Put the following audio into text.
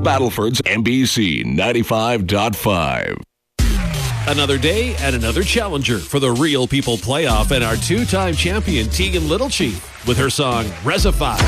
Battleford's NBC 95.5. Another day and another challenger for the Real People Playoff and our two-time champion Tegan Littlechief with her song Resify.